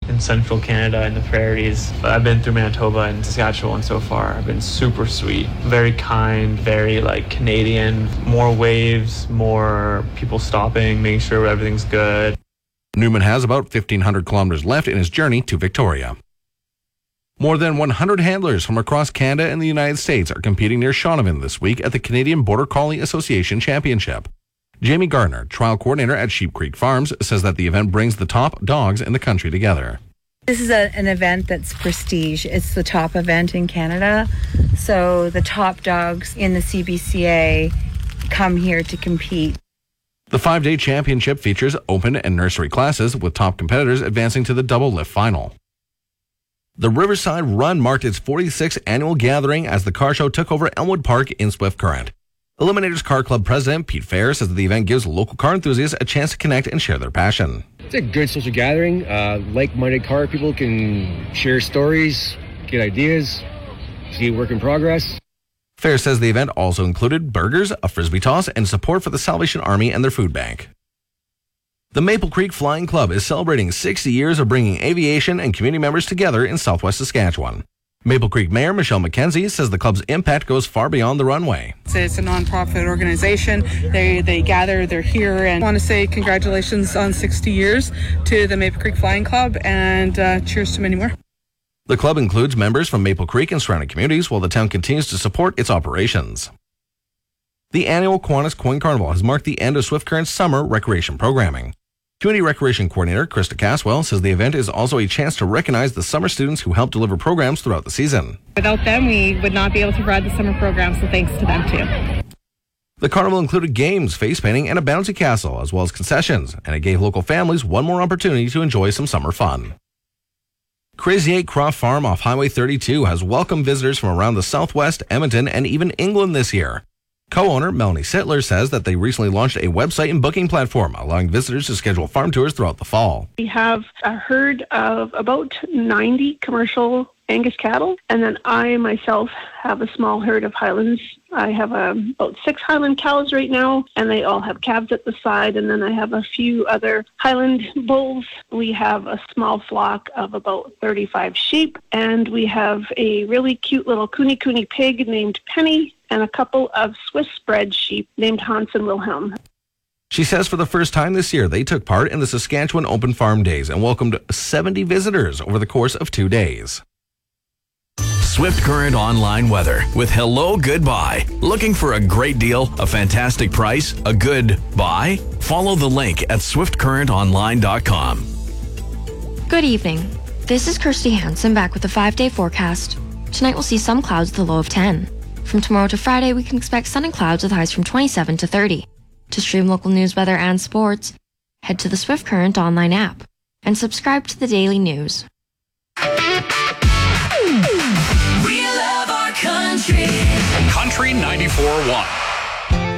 in central Canada in the prairies. I've been through Manitoba and Saskatchewan so far. I've been super sweet, very kind, very Canadian, more waves, more people stopping, making sure everything's good. Newman has about 1,500 kilometers left in his journey to Victoria. More than 100 handlers from across Canada and the United States are competing near Shaunavon this week at the Canadian Border Collie Association Championship. Jamie Gardner, trial coordinator at Sheep Creek Farms, says that the event brings the top dogs in the country together. This is an event that's prestige. It's the top event in Canada. So the top dogs in the CBCA come here to compete. The 5-day championship features open and nursery classes, with top competitors advancing to the double lift final. The Riverside Run marked its 46th annual gathering as the car show took over Elmwood Park in Swift Current. Eliminators Car Club President Pete Fair says that the event gives local car enthusiasts a chance to connect and share their passion. It's a good social gathering. Like-minded car people can share stories, get ideas, see work in progress. Fair says the event also included burgers, a frisbee toss, and support for the Salvation Army and their food bank. The Maple Creek Flying Club is celebrating 60 years of bringing aviation and community members together in southwest Saskatchewan. Maple Creek Mayor Michelle McKenzie says the club's impact goes far beyond the runway. It's a non-profit organization. They gather, they're here, and I want to say congratulations on 60 years to the Maple Creek Flying Club, and cheers to many more. The club includes members from Maple Creek and surrounding communities, while the town continues to support its operations. The annual Kiwanis Coin Carnival has marked the end of Swift Current's summer recreation programming. Community Recreation Coordinator Krista Caswell says the event is also a chance to recognize the summer students who help deliver programs throughout the season. Without them, we would not be able to provide the summer program, so thanks to them too. The carnival included games, face painting, and a bouncy castle, as well as concessions, and it gave local families one more opportunity to enjoy some summer fun. Crazy 8 Croft Farm off Highway 32 has welcomed visitors from around the Southwest, Edmonton, and even England this year. Co-owner Melanie Sittler says that they recently launched a website and booking platform, allowing visitors to schedule farm tours throughout the fall. We have a herd of about 90 commercial Angus cattle, and then I myself have a small herd of Highlands. I have about 6 Highland cows right now, and they all have calves at the side, and then I have a few other Highland bulls. We have a small flock of about 35 sheep, and we have a really cute little Kuni pig named Penny, and a couple of Swiss bred sheep named Hans and Wilhelm. She says for the first time this year, they took part in the Saskatchewan Open Farm Days and welcomed 70 visitors over the course of 2 days. Swift Current online weather with Hello Goodbye. Looking for a great deal, a fantastic price, a good buy? Follow the link at swiftcurrentonline.com. Good evening. This is Kirsty Hansen back with the 5-day forecast. Tonight we'll see some clouds with a low of 10. From tomorrow to Friday, we can expect sun and clouds with highs from 27 to 30. To stream local news, weather, and sports, head to the Swift Current online app and subscribe to the daily news. We love our country. Country 94.1.